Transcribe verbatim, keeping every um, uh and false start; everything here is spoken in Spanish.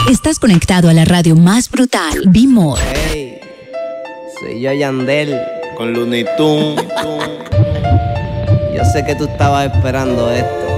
Estás conectado a la radio más brutal, Be More. Hey, soy yo, Yandel, con Looney Tunes. Yo sé que tú estabas esperando esto.